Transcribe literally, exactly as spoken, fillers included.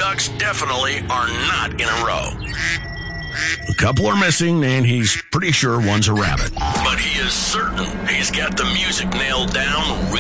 ducks definitely are not in a row. A couple are missing, and he's pretty sure one's a rabbit. But he is certain he's got the music nailed down